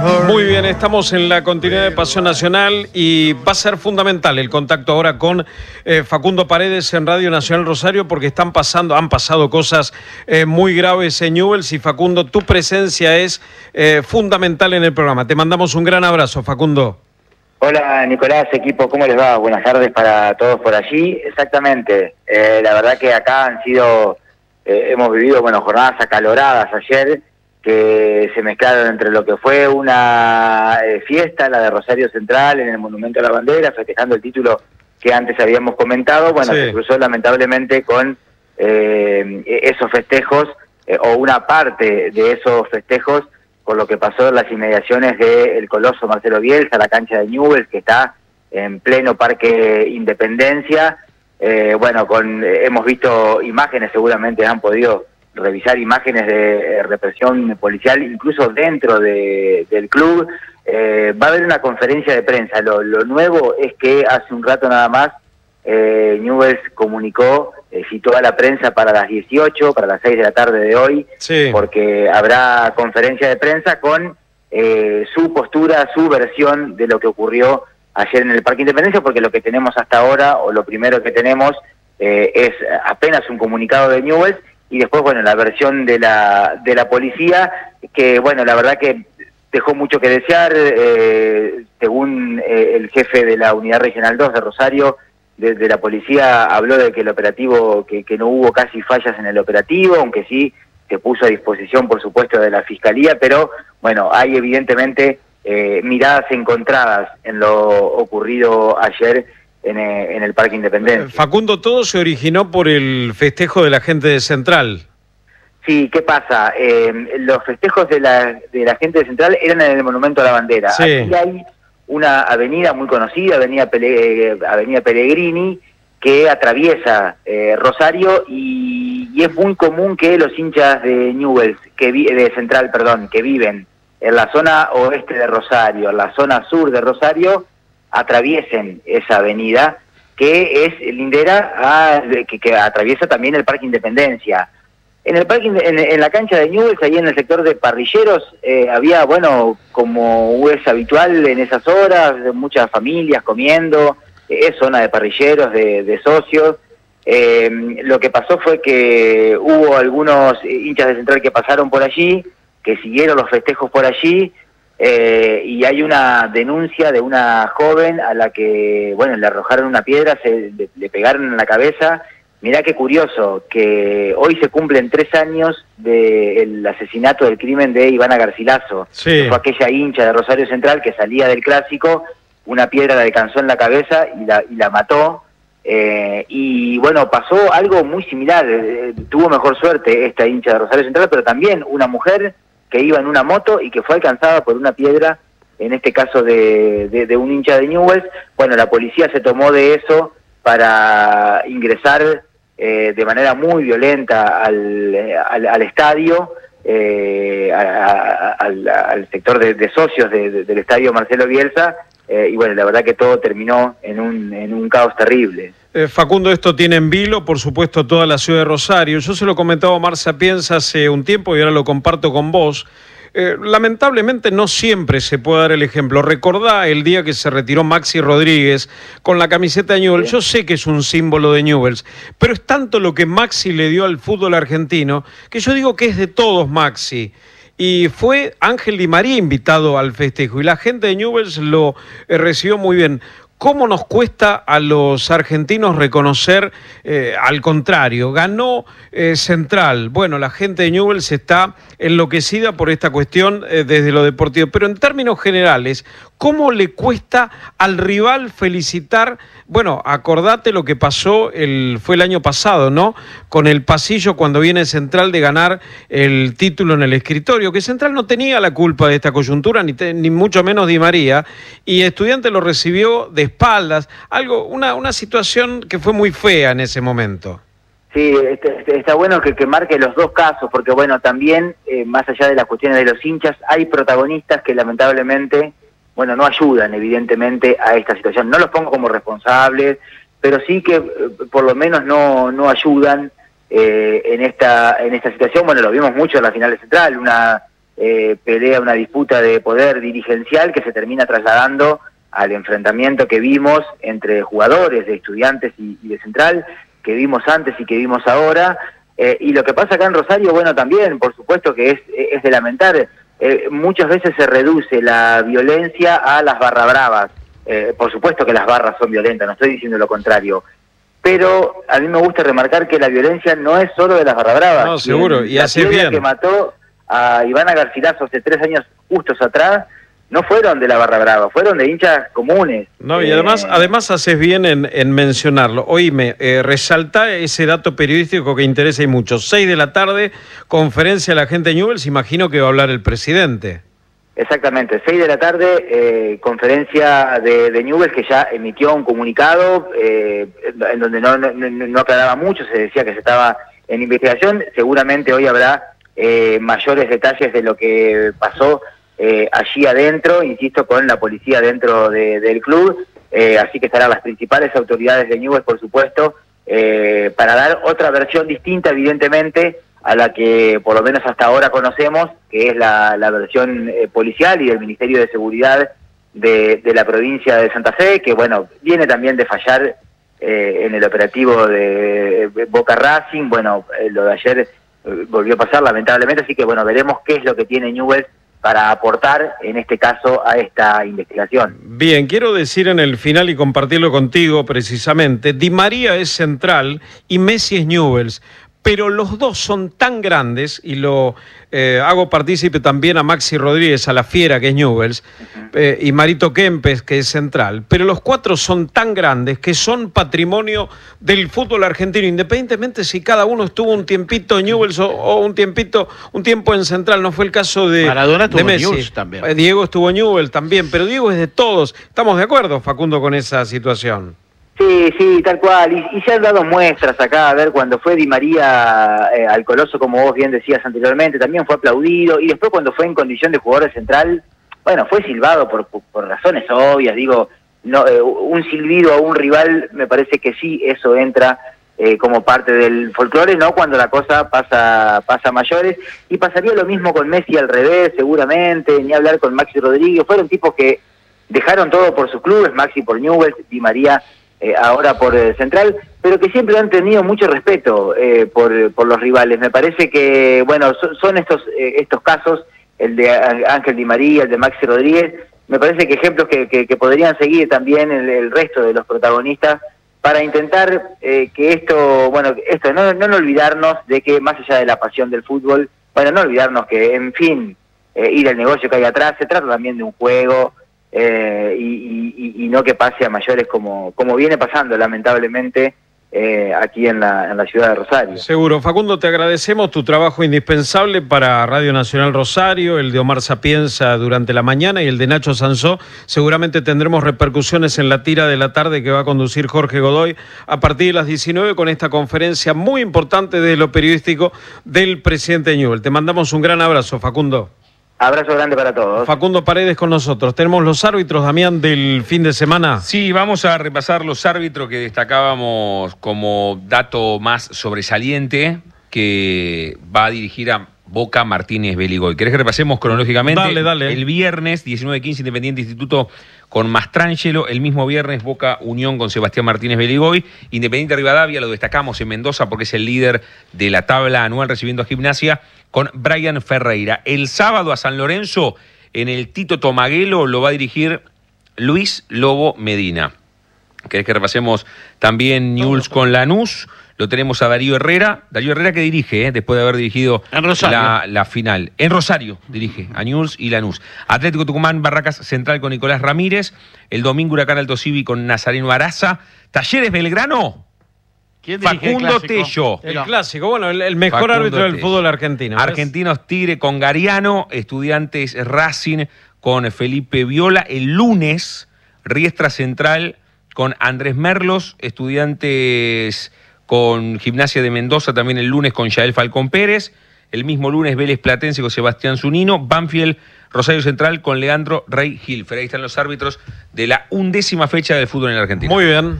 Muy bien, estamos en la continuidad de Pasión Nacional y va a ser fundamental el contacto ahora con Facundo Paredes en Radio Nacional Rosario porque han pasado cosas muy graves en Newell's y Facundo, tu presencia es fundamental en el programa. Te mandamos un gran abrazo, Facundo. Hola Nicolás, equipo, ¿cómo les va? Buenas tardes para todos por allí. Exactamente, la verdad que acá hemos vivido jornadas acaloradas ayer, que se mezclaron entre lo que fue una fiesta, la de Rosario Central en el Monumento a la Bandera, festejando el título que antes habíamos comentado, sí. Se cruzó lamentablemente con esos festejos, o una parte de esos festejos, con lo que pasó en las inmediaciones del Coloso Marcelo Bielsa, la cancha de Newell's, que está en pleno Parque Independencia. Hemos visto imágenes, seguramente han podido revisar imágenes de represión policial, incluso dentro del club. Va a haber una conferencia de prensa. Lo nuevo es que hace un rato nada más Newell's comunicó, citó a la prensa para las 18, para las 6 de la tarde de hoy, sí. Porque habrá conferencia de prensa con su postura, su versión de lo que ocurrió ayer en el Parque Independencia, porque lo que tenemos hasta ahora, o lo primero que tenemos, es apenas un comunicado de Newell's, y después, la versión de la policía, que, la verdad que dejó mucho que desear, según el jefe de la Unidad Regional 2 de Rosario, de la policía, habló de que el operativo, que no hubo casi fallas en el operativo, aunque sí se puso a disposición, por supuesto, de la Fiscalía, pero, hay evidentemente miradas encontradas en lo ocurrido ayer en el Parque Independencia. Facundo, todo se originó por el festejo de la gente de Central. Sí, ¿qué pasa? Los festejos de la gente de Central eran en el Monumento a la Bandera. Sí. Aquí hay una avenida muy conocida, Avenida Pellegrini, que atraviesa Rosario, y es muy común que los hinchas de Newell's, de Central, que viven en la zona oeste de Rosario, en la zona sur de Rosario, atraviesen esa avenida, que es lindera que atraviesa también el Parque Independencia. En el parque, en la cancha de Newell's, ahí en el sector de parrilleros, había, como es habitual en esas horas, muchas familias comiendo, es zona de parrilleros, de socios. Lo que pasó fue que hubo algunos hinchas de Central que pasaron por allí, que siguieron los festejos por allí, y hay una denuncia de una joven a la que, le arrojaron una piedra, le pegaron en la cabeza. Mirá qué curioso, que hoy se cumplen 3 años del asesinato, del crimen de Ivana Garcilaso. Sí. Que fue aquella hincha de Rosario Central que salía del Clásico, una piedra le alcanzó en la cabeza y la mató. Pasó algo muy similar. Tuvo mejor suerte esta hincha de Rosario Central, pero también una mujer que iba en una moto y que fue alcanzada por una piedra, en este caso de un hincha de Newell's. La policía se tomó de eso para ingresar de manera muy violenta al estadio, al sector de socios del estadio Marcelo Bielsa, la verdad que todo terminó en un caos terrible. Facundo, esto tiene en vilo, por supuesto, toda la ciudad de Rosario. Yo se lo comentaba a Omar Sapienza hace un tiempo y ahora lo comparto con vos. Lamentablemente no siempre se puede dar el ejemplo. Recordá el día que se retiró Maxi Rodríguez con la camiseta de Newell's. Sí. Yo sé que es un símbolo de Newell's, pero es tanto lo que Maxi le dio al fútbol argentino que yo digo que es de todos Maxi. Y fue Ángel Di María invitado al festejo y la gente de Newell's lo recibió muy bien. ¿Cómo nos cuesta a los argentinos reconocer, al contrario, ganó Central? La gente de Newell's está enloquecida por esta cuestión desde lo deportivo, pero en términos generales, ¿cómo le cuesta al rival felicitar? Acordate lo que pasó, fue el año pasado, ¿no? Con el pasillo cuando viene Central de ganar el título en el escritorio, que Central no tenía la culpa de esta coyuntura, ni mucho menos Di María, y Estudiantes lo recibió de espaldas, una situación que fue muy fea en ese momento. Sí, está bueno que marque los dos casos, porque también, más allá de las cuestiones de los hinchas, hay protagonistas que lamentablemente, no ayudan evidentemente a esta situación. No los pongo como responsables, pero sí que por lo menos no ayudan en esta situación. Lo vimos mucho en la final de Central, una pelea, una disputa de poder dirigencial que se termina trasladando al enfrentamiento que vimos entre jugadores de Estudiantes y de Central, que vimos antes y que vimos ahora. Y lo que pasa acá en Rosario, bueno, también, por supuesto que es de lamentar. Muchas veces se reduce la violencia a las barra bravas. Por supuesto que las barras son violentas, no estoy diciendo lo contrario. Pero a mí me gusta remarcar que la violencia no es solo de las barra bravas. No, seguro, y hace bien. La que mató a Ivana Garcilaso hace 3 años justos atrás, no fueron de la barra brava, fueron de hinchas comunes. No, y además haces bien en mencionarlo. Oíme, resalta ese dato periodístico que interesa y mucho. 6 de la tarde, conferencia de la gente de Newell's, imagino que va a hablar el presidente. Exactamente, 6 de la tarde, conferencia de Newell's, que ya emitió un comunicado en donde no aclaraba mucho, se decía que se estaba en investigación. Seguramente hoy habrá mayores detalles de lo que pasó allí adentro, insisto, con la policía dentro del club, así que estarán las principales autoridades de Newell's, por supuesto, para dar otra versión distinta, evidentemente, a la que por lo menos hasta ahora conocemos, que es la versión policial y del Ministerio de Seguridad de la provincia de Santa Fe, que bueno, viene también de fallar en el operativo de Boca Racing. Bueno, lo de ayer volvió a pasar lamentablemente, así que bueno, veremos qué es lo que tiene Newell's para aportar, en este caso, a esta investigación. Bien, quiero decir en el final y compartirlo contigo precisamente, Di María es Central y Messi es Newell's, pero los dos son tan grandes, y lo hago partícipe también a Maxi Rodríguez, a la fiera que es Newell's, y Marito Kempes que es Central, pero los 4 son tan grandes que son patrimonio del fútbol argentino, independientemente si cada uno estuvo un tiempito en Newell's o un tiempo en Central. No fue el caso de Maradona estuvo de Messi. en Newell's también. Diego estuvo en Newell's también, pero Diego es de todos. ¿Estamos de acuerdo, Facundo, con esa situación? Sí, tal cual, y se han dado muestras acá. A ver, cuando fue Di María al Coloso, como vos bien decías anteriormente, también fue aplaudido, y después cuando fue en condición de jugador de Central, bueno, fue silbado por razones obvias. Digo, no, un silbido a un rival, me parece que sí, eso entra como parte del folclore, ¿no? Cuando la cosa pasa a mayores, y pasaría lo mismo con Messi al revés, seguramente, ni hablar con Maxi Rodríguez. Fueron tipos que dejaron todo por sus clubes, Maxi por Newell's, Di María ahora por Central, pero que siempre han tenido mucho respeto por los rivales. Me parece que, bueno, son estos casos, el de Ángel Di María, el de Maxi Rodríguez, me parece que ejemplos que podrían seguir también el resto de los protagonistas, para intentar que esto no olvidarnos de que, más allá de la pasión del fútbol, bueno, no olvidarnos que, en fin, ir al negocio que hay atrás, se trata también de un juego, y no que pase a mayores como viene pasando lamentablemente aquí en la ciudad de Rosario. Seguro. Facundo, te agradecemos tu trabajo indispensable para Radio Nacional Rosario, el de Omar Sapienza durante la mañana y el de Nacho Sansó. Seguramente tendremos repercusiones en la tira de la tarde que va a conducir Jorge Godoy a partir de las 19 con esta conferencia muy importante de lo periodístico del presidente de Newell's. Te mandamos un gran abrazo, Facundo. Abrazo grande para todos. Facundo Paredes con nosotros. Tenemos los árbitros, Damián, del fin de semana. Sí, vamos a repasar los árbitros que destacábamos como dato más sobresaliente, que va a dirigir a Boca Martínez Beligoy. ¿Querés que repasemos cronológicamente? Dale. El viernes, 19:15, Independiente Instituto con Mastrangelo. El mismo viernes, Boca Unión con Sebastián Martínez Beligoy. Independiente Rivadavia, lo destacamos en Mendoza porque es el líder de la tabla anual, recibiendo a Gimnasia con Brian Ferreira. El sábado a San Lorenzo, en el Tito Tomaguelo, lo va a dirigir Luis Lobo Medina. ¿Querés que repasemos también Newell's con Lanús? Lo tenemos a Darío Herrera que dirige, después de haber dirigido la final. En Rosario dirige a Newell's y Lanús. Atlético Tucumán, Barracas Central con Nicolás Ramírez. El domingo Huracán Alto Civi con Nazareno Araza. Talleres Belgrano, Facundo Tello. El clásico, bueno, el mejor Facundo árbitro del Tello. fútbol argentino. ¿Ves? Argentinos Tigre con Gariano. Estudiantes Racing con Felipe Viola. El lunes, Riestra Central con Andrés Merlos. Estudiantes con Gimnasia de Mendoza también el lunes con Yael Falcón Pérez. El mismo lunes Vélez Platense con Sebastián Zunino. Banfield Rosario Central con Leandro Rey Hilfer. Ahí están los árbitros de la 11ª fecha del fútbol en la Argentina. Muy bien.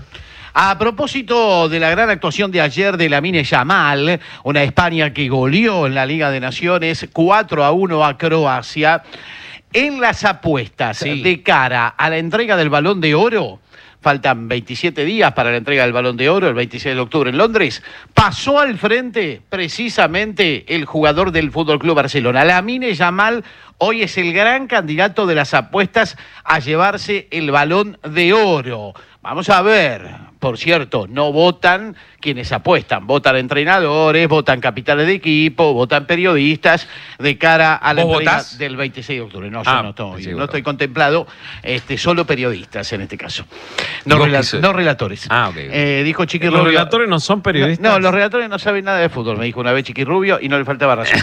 A propósito de la gran actuación de ayer de Lamine Yamal, una España que goleó en la Liga de Naciones 4-1 a Croacia, en las apuestas de cara a la entrega del Balón de Oro, faltan 27 días para la entrega del Balón de Oro, el 26 de octubre en Londres, pasó al frente precisamente el jugador del FC Barcelona. Lamine Yamal hoy es el gran candidato de las apuestas a llevarse el Balón de Oro. Vamos a ver. Por cierto, no votan quienes apuestan, votan entrenadores, votan capitanes de equipo, votan periodistas de cara a la entrega del 26 de octubre. No, yo no estoy contemplado, solo periodistas en este caso. No relatores. Dijo Chiqui Rubio. ¿Los relatores no son periodistas? No, los relatores no saben nada de fútbol, me dijo una vez Chiqui Rubio y no le faltaba razón.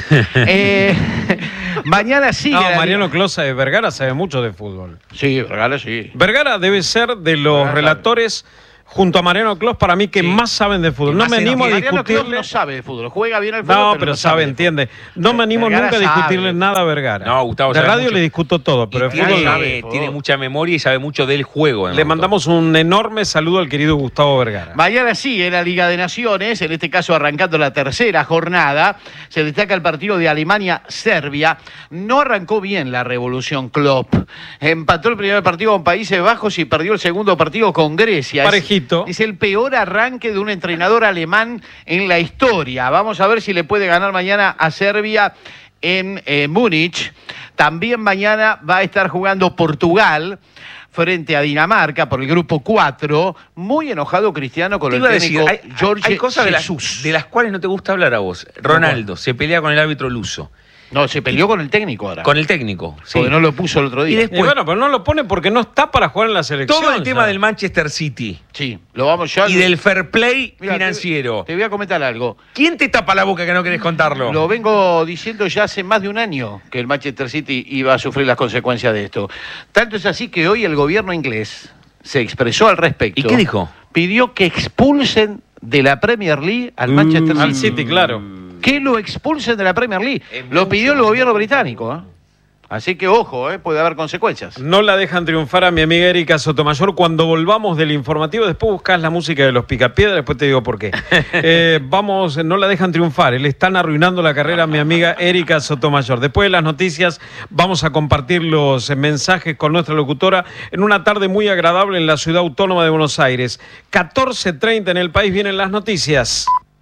Mañana sigue. No, Mariano Closa de Vergara sabe mucho de fútbol. Sí, Vergara sí. Vergara debe ser de los relatores, junto a Mariano Clos, para mí que más saben de fútbol. No me animo a discutirle. Mariano Clos no sabe de fútbol, juega bien al fútbol. No, pero sabe, entiende. No me animo nunca a discutirle nada a Vergara. No, Gustavo de radio le discuto todo, pero de fútbol tiene mucha memoria y sabe mucho del juego. Le mandamos un enorme saludo al querido Gustavo Vergara. Mañana sigue la Liga de Naciones, en este caso arrancando la tercera jornada. Se destaca el partido de Alemania-Serbia. No arrancó bien la revolución Klopp. Empató el primer partido con Países Bajos y perdió el segundo partido con Grecia. Parejito. Es el peor arranque de un entrenador alemán en la historia. Vamos a ver si le puede ganar mañana a Serbia en Múnich. También mañana va a estar jugando Portugal frente a Dinamarca por el grupo 4. Muy enojado Cristiano con el técnico Jorge hay cosas Jesús. de las cuales no te gusta hablar a vos. Ronaldo se pelea con el árbitro luso. No, se peleó con el técnico ahora. Con el técnico, sí. Porque no lo puso el otro día. Y después, bueno, pero no lo pone porque no está para jugar en la selección. Todo el tema del Manchester City. Sí, lo vamos ya. Y del fair play financiero. Te voy a comentar algo. ¿Quién te tapa la boca que no querés contarlo? Lo vengo diciendo ya hace más de un año que el Manchester City iba a sufrir las consecuencias de esto. Tanto es así que hoy el gobierno inglés se expresó al respecto. ¿Y qué dijo? Pidió que expulsen de la Premier League al Manchester City. Al City, claro. Que lo expulsen de la Premier League. Lo pidió el gobierno británico. Así que ojo, puede haber consecuencias. No la dejan triunfar a mi amiga Erika Sotomayor. Cuando volvamos del informativo, después buscas la música de los Picapiedra, después te digo por qué. No la dejan triunfar. Le están arruinando la carrera a mi amiga Erika Sotomayor. Después de las noticias, vamos a compartir los mensajes con nuestra locutora en una tarde muy agradable en la ciudad autónoma de Buenos Aires. 14:30 en el país, vienen las noticias.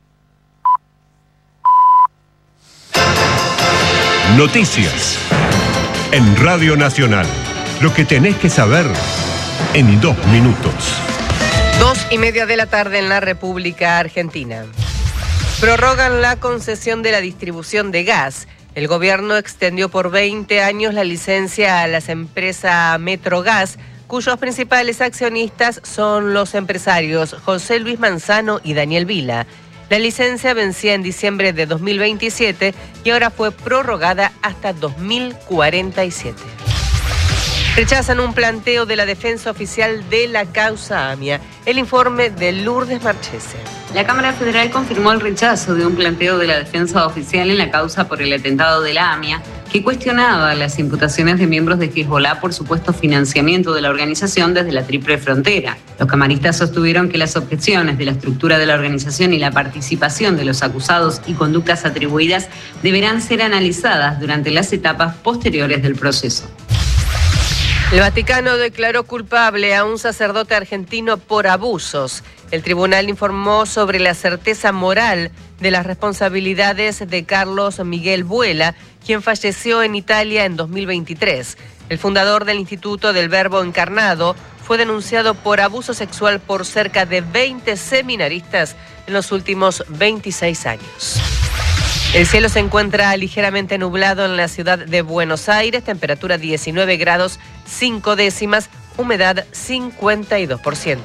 Noticias en Radio Nacional. Lo que tenés que saber en 2 minutos. 2:30 de la tarde en la República Argentina. Prorrogan la concesión de la distribución de gas. El gobierno extendió por 20 años la licencia a las empresas Metrogas, cuyos principales accionistas son los empresarios José Luis Manzano y Daniel Vila. La licencia vencía en diciembre de 2027 y ahora fue prorrogada hasta 2047. Rechazan un planteo de la defensa oficial de la causa AMIA. El informe de Lourdes Marchese. La Cámara Federal confirmó el rechazo de un planteo de la defensa oficial en la causa por el atentado de la AMIA, que cuestionaba las imputaciones de miembros de Hezbolá por supuesto financiamiento de la organización desde la Triple Frontera. Los camaristas sostuvieron que las objeciones de la estructura de la organización y la participación de los acusados y conductas atribuidas deberán ser analizadas durante las etapas posteriores del proceso. El Vaticano declaró culpable a un sacerdote argentino por abusos. El tribunal informó sobre la certeza moral de las responsabilidades de Carlos Miguel Vuela, quien falleció en Italia en 2023. El fundador del Instituto del Verbo Encarnado fue denunciado por abuso sexual por cerca de 20 seminaristas en los últimos 26 años. El cielo se encuentra ligeramente nublado en la ciudad de Buenos Aires, temperatura 19 grados 5 décimas, humedad 52%.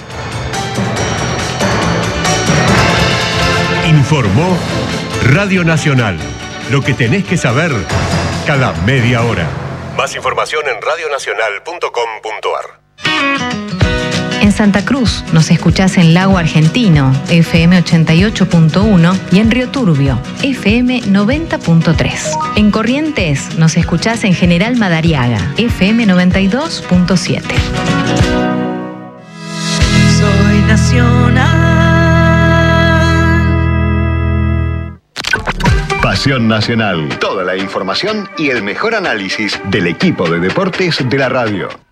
Informó Radio Nacional. Lo que tenés que saber cada media hora. Más información en radionacional.com.ar. En Santa Cruz nos escuchás en Lago Argentino, FM 88.1 y en Río Turbio, FM 90.3. En Corrientes nos escuchás en General Madariaga, FM 92.7. Soy Nacional. Pasión Nacional. Toda la información y el mejor análisis del equipo de deportes de la radio.